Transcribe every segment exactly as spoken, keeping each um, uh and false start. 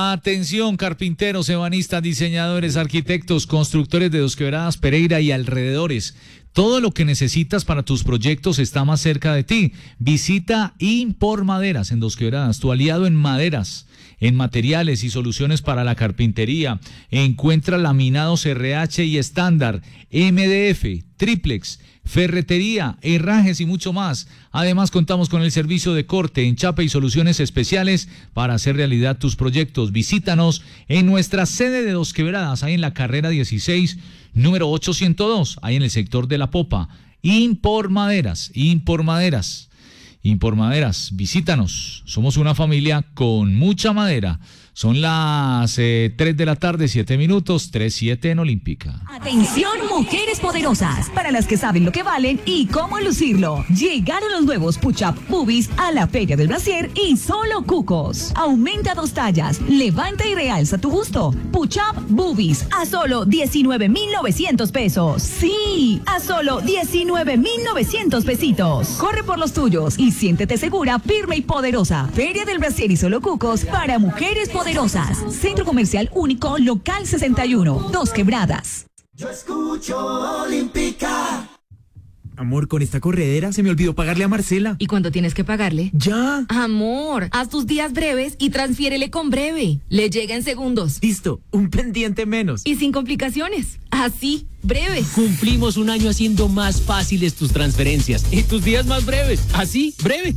Atención, carpinteros, ebanistas, diseñadores, arquitectos, constructores de Dos Quebradas, Pereira y alrededores. Todo lo que necesitas para tus proyectos está más cerca de ti. Visita Impor Maderas en Dos Quebradas, tu aliado en maderas, en materiales y soluciones para la carpintería. Encuentra laminados R H y estándar, M D F, triplex, ferretería, herrajes y mucho más. Además, contamos con el servicio de corte, enchape y soluciones especiales para hacer realidad tus proyectos. Visítanos en nuestra sede de Dos Quebradas, ahí en la carrera dieciséis, número ochocientos dos, ahí en el sector de La Popa. Impor Maderas, Impor Maderas. Impor Maderas, visítanos. Somos una familia con mucha madera. Son las eh, tres de la tarde, siete minutos, tres siete en Olímpica. Atención, mujeres poderosas, para las que saben lo que valen y cómo lucirlo. Llegaron los nuevos Push-Up Boobies a la Feria del Brasier y solo cucos. Aumenta dos tallas, levanta y realza tu gusto. Push-Up Boobies a solo diecinueve mil novecientos pesos. Sí, a solo diecinueve mil novecientos pesitos. Corre por los tuyos y siéntete segura, firme y poderosa. Feria del Brasier y solo cucos para mujeres poderosas. Centro Comercial Único, Local sesenta y uno, Dos Quebradas. Yo escucho Olímpica. Amor, con esta corredera se me olvidó pagarle a Marcela. ¿Y cuándo tienes que pagarle? ¡Ya! Amor, haz tus días breves y transfiérele con Breve. Le llega en segundos. Listo, un pendiente menos. Y sin complicaciones. Así, Breve. Cumplimos un año haciendo más fáciles tus transferencias y tus días más breves. Así, Breve.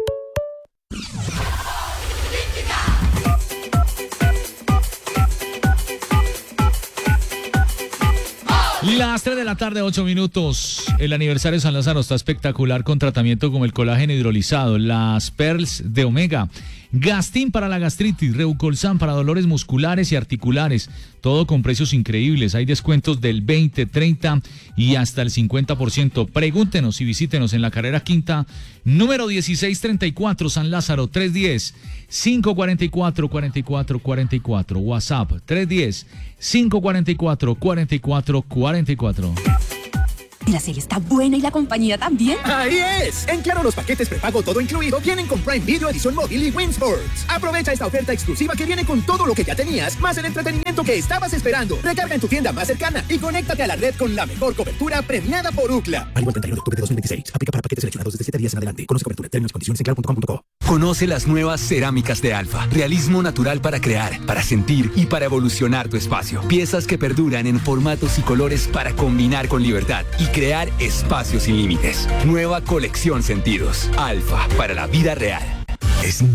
Las tres de la tarde, ocho minutos. El aniversario de San Lázaro está espectacular con tratamiento como el colágeno hidrolizado, las Pearls de Omega, Gastin para la gastritis, Reucolsan para dolores musculares y articulares. Todo con precios increíbles. Hay descuentos del veinte, treinta y hasta el cincuenta por ciento. Pregúntenos y visítenos en la carrera quinta, número dieciséis treinta y cuatro, San Lázaro, tres uno cero, cinco cuatro cuatro, cuatro cuatro cuatro cuatro. WhatsApp tres uno cero, cinco cuatro cuatro, cuatro cuatro cuatro cuatro. La serie está buena y la compañía también. ¡Ahí es! En Claro, los paquetes prepago todo incluido vienen con Prime Video Edición Móvil y Win Sports. Aprovecha esta oferta exclusiva que viene con todo lo que ya tenías, más el entretenimiento que estabas esperando. Recarga en tu tienda más cercana y conéctate a la red con la mejor cobertura premiada por Ookla. Válido el treinta y uno de octubre de dos mil veintiséis. Aplica para paquetes seleccionados desde siete días en adelante. Conoce cobertura, términos y condiciones en claro punto com punto co. Conoce las nuevas cerámicas de Alfa. Realismo natural para crear, para sentir y para evolucionar tu espacio. Piezas que perduran en formatos y colores para combinar con libertad y crear espacios sin límites. Nueva colección Sentidos. Alfa, para la vida real. Es